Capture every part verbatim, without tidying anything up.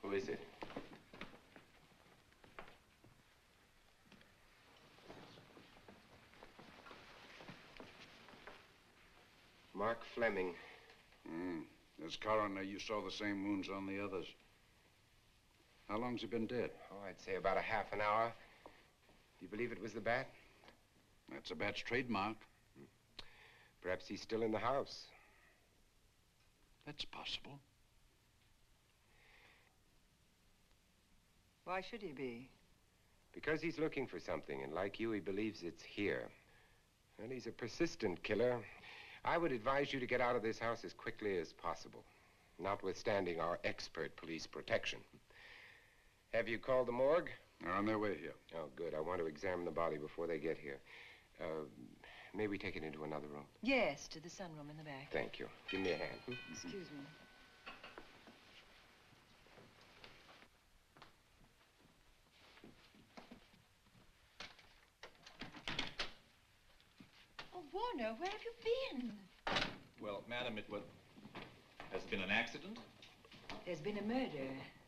Who is it? Mark Fleming. Hmm. As coroner, you saw the same wounds on the others. How long's he been dead? Oh, I'd say about a half an hour. Do you believe it was the bat? That's a bat's trademark. Perhaps he's still in the house. That's possible. Why should he be? Because he's looking for something, and like you, he believes it's here. And he's a persistent killer. I would advise you to get out of this house as quickly as possible, notwithstanding our expert police protection. Have you called the morgue? They're on their way here. Oh, good. I want to examine the body before they get here. Uh, may we take it into another room? Yes, to the sunroom in the back. Thank you. Give me a hand. Excuse me. Oh, Warner, where have you been? Well, madam, it was... Has been an accident? There's been a murder.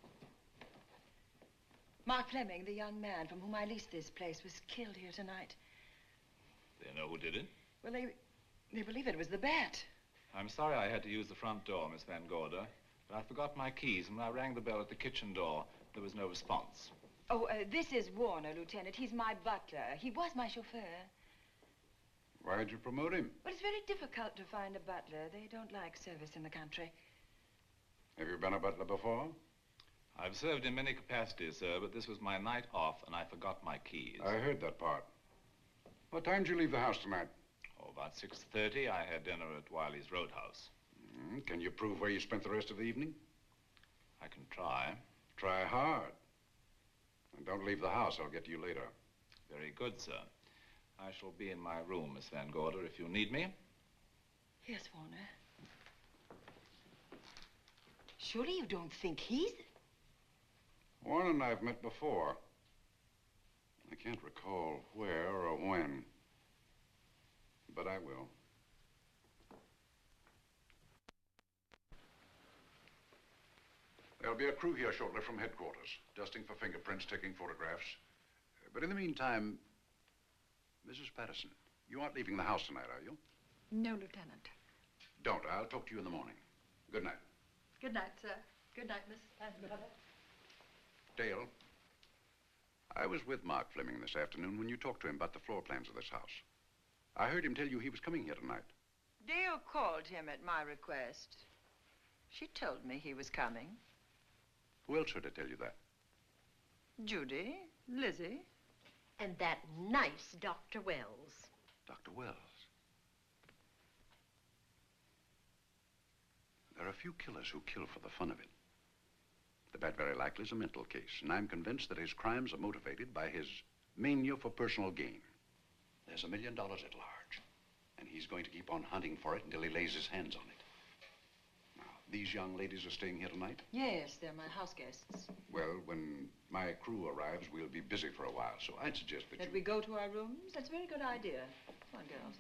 Mark Fleming, the young man from whom I leased this place, was killed here tonight. They know who did it? Well, they... they believe it was the bat. I'm sorry I had to use the front door, Miss Van Gorder, but I forgot my keys, and when I rang the bell at the kitchen door, there was no response. Oh, uh, this is Warner, Lieutenant. He's my butler. He was my chauffeur. Why'd you promote him? But it's very difficult to find a butler. They don't like service in the country. Have you been a butler before? I've served in many capacities, sir, but this was my night off, and I forgot my keys. I heard that part. What time did you leave the house tonight? Oh, about six thirty. I had dinner at Wiley's Roadhouse. Mm, can you prove where you spent the rest of the evening? I can try. Try hard. And don't leave the house. I'll get to you later. Very good, sir. I shall be in my room, Miss Van Gorder, if you need me. Yes, Warner. Surely you don't think he's... Warren and I've met before. I can't recall where or when, but I will. There'll be a crew here shortly from headquarters, dusting for fingerprints, taking photographs. But in the meantime, Missus Patterson, you aren't leaving the house tonight, are you? No, Lieutenant. Don't. I'll talk to you in the morning. Good night. Good night, sir. Good night, Miss Van Gorder. Dale, I was with Mark Fleming this afternoon when you talked to him about the floor plans of this house. I heard him tell you he was coming here tonight. Dale called him at my request. She told me he was coming. Who else heard her tell you that? Judy, Lizzie. And that nice Doctor Wells. Doctor Wells. There are few killers who kill for the fun of it. The bat very likely is a mental case, and I'm convinced that his crimes are motivated by his mania for personal gain. There's a million dollars at large, and he's going to keep on hunting for it until he lays his hands on it. Now, these young ladies are staying here tonight? Yes, they're my house guests. Well, when my crew arrives, we'll be busy for a while, so I'd suggest that, That you... we go to our rooms? That's a very good idea. Come on, girls.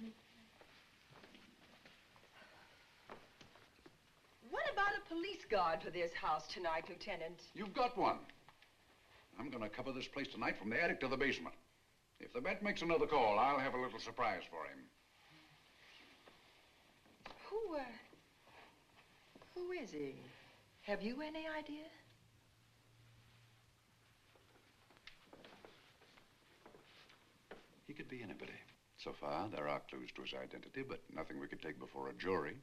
What about a police guard for this house tonight, Lieutenant? You've got one. I'm going to cover this place tonight from the attic to the basement. If the bat makes another call, I'll have a little surprise for him. Who, uh... who is he? Have you any idea? He could be anybody. So far, there are clues to his identity, but nothing we could take before a jury.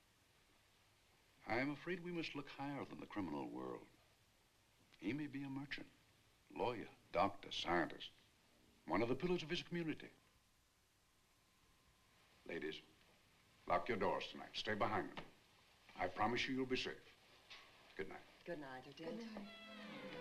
I am afraid we must look higher than the criminal world. He may be a merchant, lawyer, doctor, scientist, one of the pillars of his community. Ladies, lock your doors tonight. Stay behind them. I promise you you'll be safe. Good night. Good night, Lieutenant. Good night.